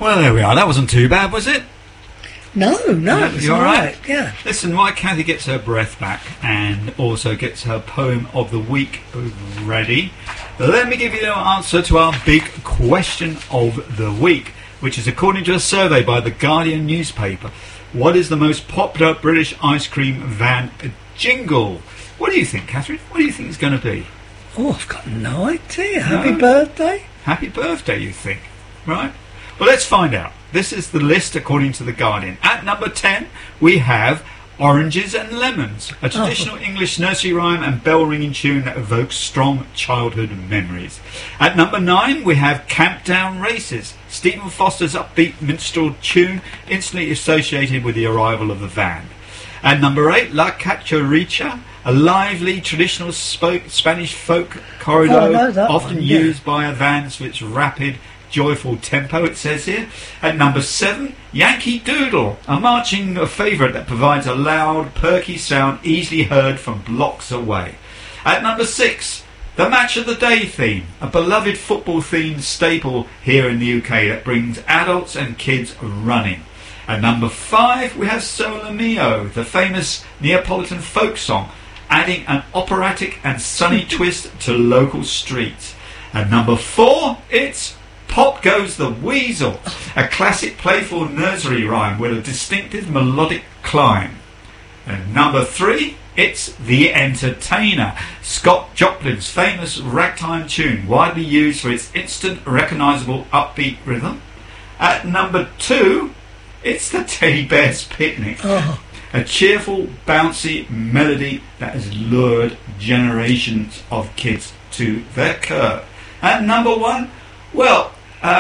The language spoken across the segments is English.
Well, there we are. That wasn't too bad, was it? No, it's you all right? Yeah. Listen, while Kathy gets her breath back and also gets her poem of the week ready, let me give you the answer to our big question of the week, which is according to a survey by the Guardian newspaper. What is the most popular British ice cream van jingle? What do you think, Catherine? What do you think it's going to be? Oh, I've got no idea. Happy birthday? Happy birthday, you think? Right? Well, let's find out. This is the list according to The Guardian. At number 10, we have Oranges and Lemons, a traditional English nursery rhyme and bell-ringing tune that evokes strong childhood memories. At number 9, we have Campdown Races, Stephen Foster's upbeat minstrel tune instantly associated with the arrival of the van. At number 8, La Cachorricha, a lively traditional Spanish folk corrido often used by a vans for its rapid, joyful tempo, it says here. At number 7, Yankee Doodle, a marching favourite that provides a loud, perky sound easily heard from blocks away. At number 6, the Match of the Day theme, a beloved football-themed staple here in the UK that brings adults and kids running. At number 5, we have Sole Mio, the famous Neapolitan folk song, adding an operatic and sunny twist to local streets. At number 4, it's Pop Goes the Weasel, a classic playful nursery rhyme with a distinctive melodic climb. And number 3, it's The Entertainer, Scott Joplin's famous ragtime tune, widely used for its instant recognisable upbeat rhythm. At number 2, it's the Teddy Bear's Picnic, a cheerful, bouncy melody that has lured generations of kids to their curb. At number 1, well,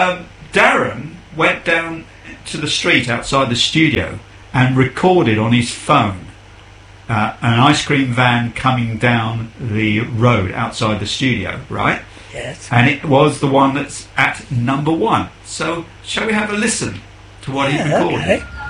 Darren went down to the street outside the studio and recorded on his phone an ice cream van coming down the road outside the studio, right? Yes. And it was the one that's at number 1. So, shall we have a listen to what he recorded? Okay.